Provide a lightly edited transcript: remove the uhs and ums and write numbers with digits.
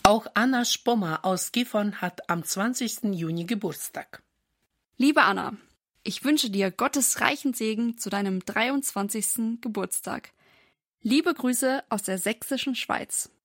Auch Anna Spommer aus Gifhorn hat am 20. Juni Geburtstag. Liebe Anna, ich wünsche dir Gottes reichen Segen zu deinem 23. Geburtstag. Liebe Grüße aus der sächsischen Schweiz.